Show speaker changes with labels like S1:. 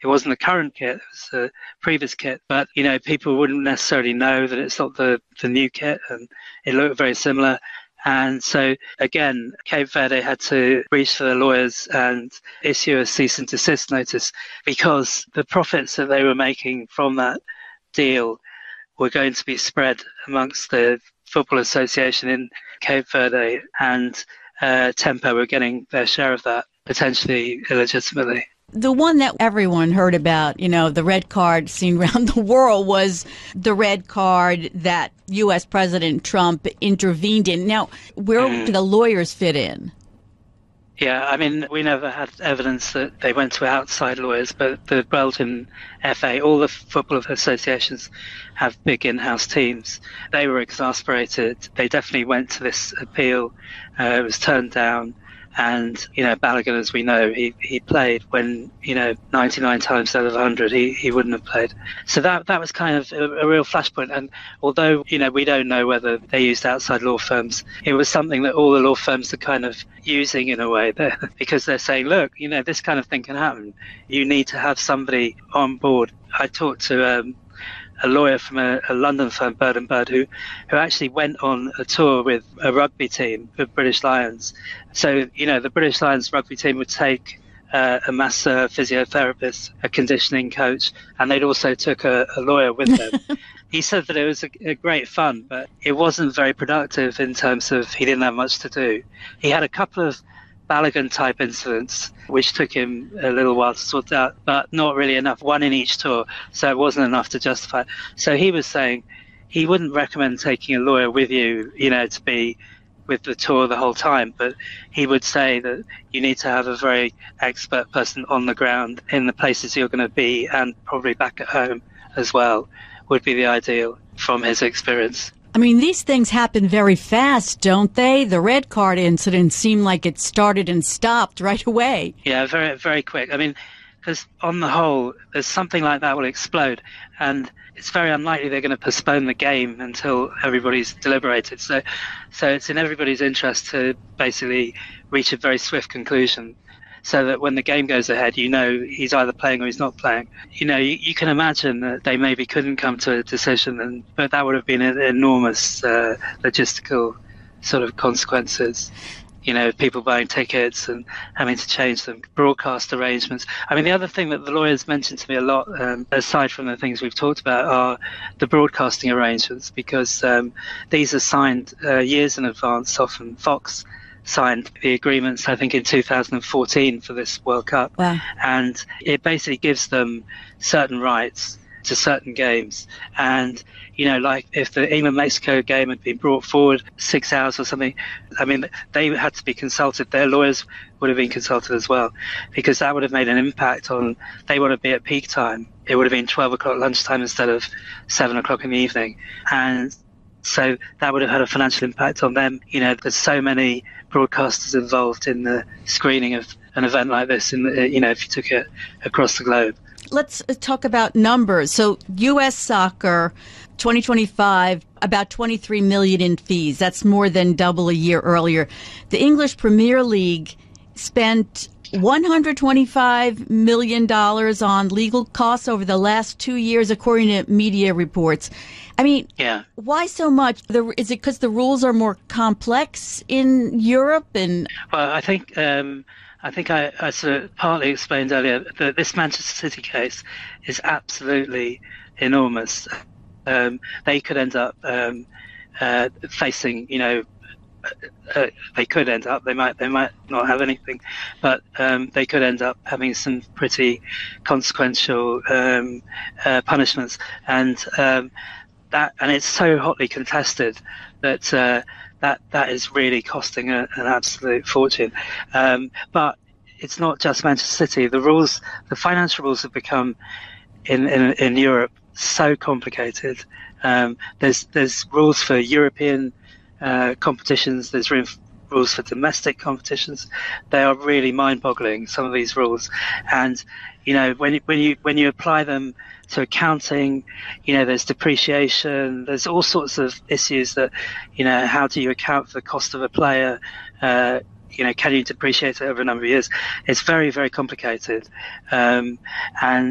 S1: it wasn't the current kit, it was the previous kit. But, people wouldn't necessarily know that it's not the new kit, and it looked very similar. And so, again, Cape Verde had to reach for their lawyers and issue a cease and desist notice, because the profits that they were making from that deal were going to be spread amongst the Football Association in Cape Verde, and Tempo were getting their share of that, potentially illegitimately.
S2: The one that everyone heard about, the red card seen around the world, was the red card that U.S. President Trump intervened in. Now, where do the lawyers fit in?
S1: Yeah, I mean, we never had evidence that they went to outside lawyers, but the Belgian FA, all the football associations have big in-house teams. They were exasperated. They definitely went to this appeal. It was turned down. And, Balogun, as we know, he played when, 99 times out of 100, he wouldn't have played. So that was kind of a real flashpoint. And although, we don't know whether they used outside law firms, it was something that all the law firms are kind of using in a way, because they're saying, look, this kind of thing can happen. You need to have somebody on board. I talked to a lawyer from a London firm, Bird & Bird, who actually went on a tour with a rugby team, the British Lions. So, the British Lions rugby team would take a masseur, physiotherapist, a conditioning coach, and they'd also took a lawyer with them. He said that it was a great fun, but it wasn't very productive in terms of he didn't have much to do. He had a couple of Balogun-type incidents, which took him a little while to sort out, but not really enough, one in each tour, so it wasn't enough to justify it. So he was saying he wouldn't recommend taking a lawyer with you, to be with the tour the whole time, but he would say that you need to have a very expert person on the ground in the places you're going to be, and probably back at home as well, would be the ideal from his experience.
S2: I mean, these things happen very fast, don't they? The red card incident seemed like it started and stopped right away.
S1: Yeah, very, very quick. I mean, because on the whole, there's something like that will explode, and it's very unlikely they're going to postpone the game until everybody's deliberated. So it's in everybody's interest to basically reach a very swift conclusion, so that when the game goes ahead, he's either playing or he's not playing. You can imagine that they maybe couldn't come to a decision, but that would have been an enormous logistical sort of consequences. People buying tickets and having to change them, broadcast arrangements. I mean, the other thing that the lawyers mentioned to me a lot, aside from the things we've talked about, are the broadcasting arrangements, because these are signed years in advance. Often Fox signed the agreements, I think, in 2014 for this World Cup.
S2: Wow.
S1: And it basically gives them certain rights to certain games. And, like if the England-Mexico game had been brought forward 6 hours or something, I mean, they had to be consulted. Their lawyers would have been consulted as well, because that would have made an impact on, they want to be at peak time. It would have been 12 o'clock lunchtime instead of 7 o'clock in the evening. And so that would have had a financial impact on them. There's so many broadcasters involved in the screening of an event like this, if you took it across the globe.
S2: Let's talk about numbers. So U.S. Soccer, 2025, about $23 million in fees. That's more than double a year earlier. The English Premier League spent $125 million on legal costs over the last 2 years, according to media reports. I mean,
S1: yeah.
S2: Why so much? Is it because the rules are more complex in Europe? Well,
S1: I think I sort of partly explained earlier that this Manchester City case is absolutely enormous. They could end up facing, they could end up, they might not have anything, but they could end up having some pretty consequential punishments, and it's so hotly contested that that is really costing an absolute fortune. But it's not just Manchester City. The financial rules have become in Europe so complicated. There's rules for European competitions. There's rules for domestic competitions. They are really mind-boggling, some of these rules. And when you apply them to accounting, there's depreciation. There's all sorts of issues that, how do you account for the cost of a player? Can you depreciate it over a number of years? It's very, very complicated. And